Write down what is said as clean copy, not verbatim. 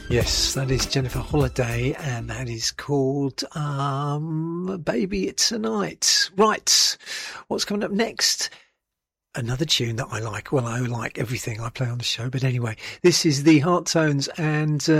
Yes, that is Jennifer Holliday, and that is called Baby It's a Night. Right, what's coming up next? Another tune that I like. Well, I like everything I play on the show, but anyway, this is the Heart Tones and